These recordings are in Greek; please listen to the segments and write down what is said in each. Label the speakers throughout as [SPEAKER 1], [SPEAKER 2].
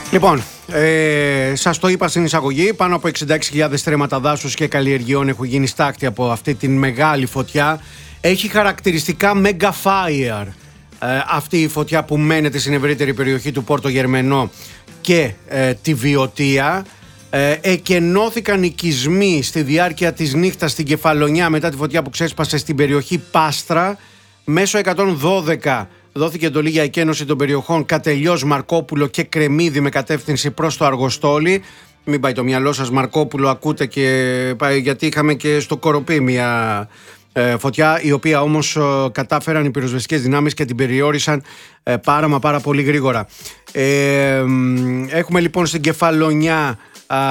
[SPEAKER 1] Λοιπόν, σας το είπα στην εισαγωγή, πάνω από 66.000 στρέμματα δάσους και καλλιεργειών έχουν γίνει στάκτη από αυτή την μεγάλη φωτιά. Έχει χαρακτηριστικά mega fire αυτή η φωτιά που μένεται στην ευρύτερη περιοχή του Πόρτο Γερμενό και τη Βιωτία. Εκενώθηκαν οικισμοί στη διάρκεια της νύχτας στην Κεφαλονιά μετά τη φωτιά που ξέσπασε στην περιοχή Πάστρα. Μέσω 112 δόθηκε εντολή για εκένωση των περιοχών Κατελιός, Μαρκόπουλο και Κρεμμύδι με κατεύθυνση προς το Αργοστόλι. Μην πάει το μυαλό σας, Μαρκόπουλο ακούτε, γιατί είχαμε και στο Κοροπή μια φωτιά, η οποία όμως κατάφεραν οι πυροσβεστικές δυνάμεις και την περιόρισαν πάρα πολύ γρήγορα. Έχουμε λοιπόν στην Κεφαλονιά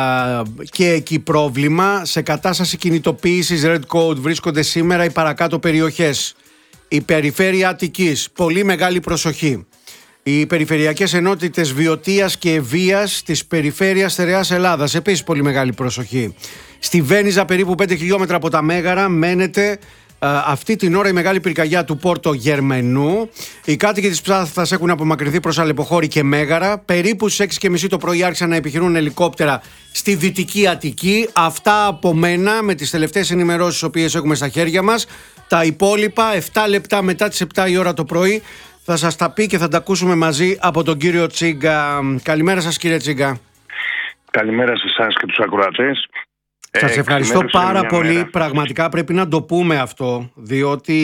[SPEAKER 1] και εκεί πρόβλημα. Σε κατάσταση κινητοποίησης Red Code βρίσκονται σήμερα οι παρακάτω περιοχές. Η περιφέρεια Αττικής, πολύ μεγάλη προσοχή. Οι περιφερειακές ενότητες Βιωτίας και Ευβοίας της περιφέρειας Στερεάς Ελλάδας, επίσης πολύ μεγάλη προσοχή. Στη Βένιζα, περίπου 5 χιλιόμετρα από τα Μέγαρα, μένεται αυτή την ώρα η μεγάλη πυρκαγιά του Πόρτο Γερμενού. Οι κάτοικοι της Ψάθας έχουν απομακρυνθεί προς Αλεποχώρη και Μέγαρα. Περίπου στις 6.30 το πρωί άρχισαν να επιχειρούν ελικόπτερα στη Δυτική Αττική. Αυτά από μένα με τις τελευταίες ενημερώσεις τις οποίες έχουμε στα χέρια μας. Τα υπόλοιπα 7 λεπτά μετά τις 7 η ώρα το πρωί θα σας τα πει και θα τα ακούσουμε μαζί από τον κύριο Τσίγκα. Καλημέρα σας, κύριε Τσίγκα.
[SPEAKER 2] Καλημέρα σε εσάς και τους ακροατές.
[SPEAKER 1] Σας ευχαριστώ πάρα πολύ. Μέρα. Πραγματικά πρέπει να το πούμε αυτό, διότι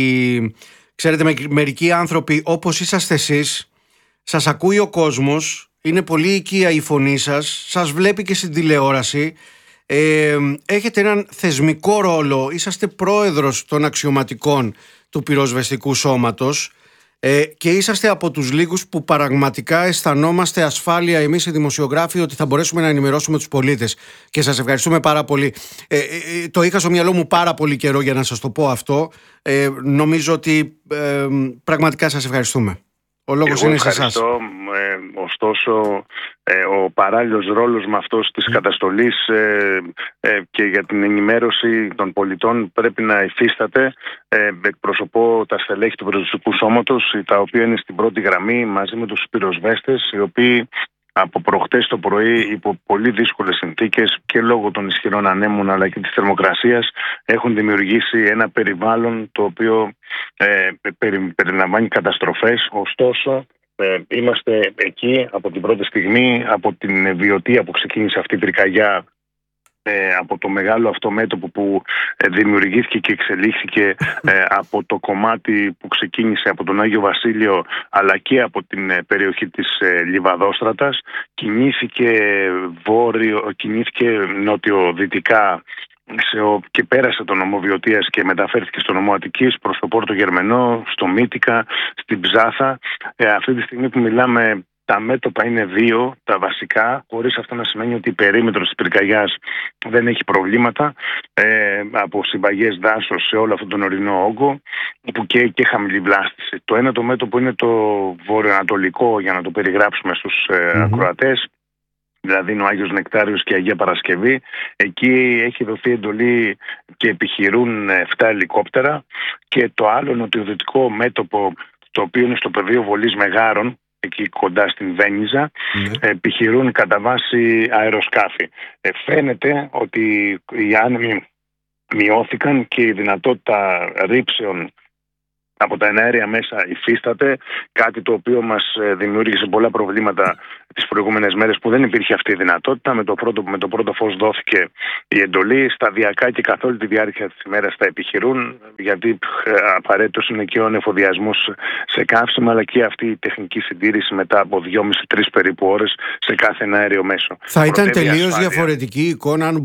[SPEAKER 1] ξέρετε, μερικοί άνθρωποι όπως είσαστε εσείς, σας ακούει ο κόσμος, είναι πολύ οικία η φωνή σας, σας βλέπει και στην τηλεόραση. Έχετε έναν θεσμικό ρόλο, είσαστε πρόεδρος των αξιωματικών του πυροσβεστικού σώματος και είσαστε από τους λίγους που πραγματικά αισθανόμαστε ασφάλεια εμείς οι δημοσιογράφοι ότι θα μπορέσουμε να ενημερώσουμε τους πολίτες και σας ευχαριστούμε πάρα πολύ. Το είχα στο μυαλό μου πάρα πολύ καιρό για να σας το πω αυτό. Νομίζω ότι πραγματικά σας ευχαριστούμε. Ο λόγος είναι σε εσάς.
[SPEAKER 2] Ωστόσο, ο παράλληλος ρόλος με αυτός της καταστολής και για την ενημέρωση των πολιτών πρέπει να υφίσταται. Εκπροσωπώ τα στελέχη του πυροσβεστικού σώματος, τα οποία είναι στην πρώτη γραμμή μαζί με τους πυροσβέστες, οι οποίοι από προχτές το πρωί υπό πολύ δύσκολες συνθήκες και λόγω των ισχυρών ανέμων αλλά και της θερμοκρασίας έχουν δημιουργήσει ένα περιβάλλον το οποίο περιλαμβάνει καταστροφές. Ωστόσο, είμαστε εκεί από την πρώτη στιγμή, από την Βιωτία που ξεκίνησε αυτή η πυρκαγιά, από το μεγάλο αυτό μέτωπο που δημιουργήθηκε και εξελίχθηκε από το κομμάτι που ξεκίνησε από τον Άγιο Βασίλειο αλλά και από την περιοχή της Λιβαδόστρατας, κινήθηκε νότιο-δυτικά και πέρασε τον νομό Βιωτίας και μεταφέρθηκε στο νομό Αττικής προς το Πόρτο Γερμενό, στο Μύτικα, στην Ψάθα. Αυτή τη στιγμή που μιλάμε, τα μέτωπα είναι 2, τα βασικά, χωρίς αυτό να σημαίνει ότι η περίμετρος της πυρκαγιάς δεν έχει προβλήματα, από συμπαγές δάσος σε όλο αυτόν τον ορεινό όγκο που και χαμηλή βλάστηση. Το ένα το μέτωπο είναι το βορειοανατολικό, για να το περιγράψουμε στους ακροατές, δηλαδή είναι ο Άγιος Νεκτάριος και η Αγία Παρασκευή. Εκεί έχει δοθεί εντολή και επιχειρούν 7 ελικόπτερα. Και το άλλο νοτιοδυτικό μέτωπο, το οποίο είναι στο πεδίο βολής Μεγάρων, εκεί κοντά στην Βένιζα, επιχειρούν κατά βάση αεροσκάφη. Φαίνεται ότι οι άνεμοι μειώθηκαν και η δυνατότητα ρήψεων από τα εναέρια μέσα υφίσταται, κάτι το οποίο μας δημιούργησε πολλά προβλήματα τις προηγούμενες μέρες που δεν υπήρχε αυτή η δυνατότητα. Με το πρώτο φως δόθηκε η εντολή, σταδιακά και καθ' όλη τη διάρκεια της ημέρας θα επιχειρούν, γιατί απαραίτητος είναι και ο ανεφοδιασμός σε καύσιμα, αλλά και αυτή η τεχνική συντήρηση μετά από 2,5-3 περίπου ώρες σε κάθε εναέριο μέσο.
[SPEAKER 1] Θα ήταν τελείως διαφορετική η εικόνα αν